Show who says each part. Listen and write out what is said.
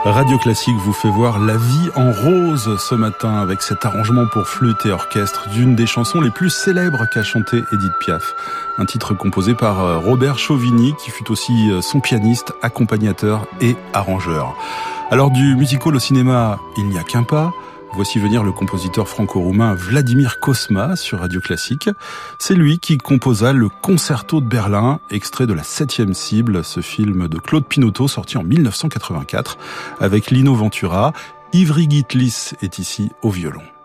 Speaker 1: Radio Classique vous fait voir la vie en rose ce matin avec cet arrangement pour flûte et orchestre d'une des chansons les plus célèbres qu'a chanté Édith Piaf. Un titre composé par Robert Chauvigny qui fut aussi son pianiste, accompagnateur et arrangeur. Alors du musical au cinéma, il n'y a qu'un pas. Voici venir le compositeur franco-roumain Vladimir Cosma sur Radio Classique. C'est lui qui composa le Concerto de Berlin, extrait de La 7e cible, ce film de Claude Pinoteau sorti en 1984 avec Lino Ventura. Ivry Gitlis est ici au violon.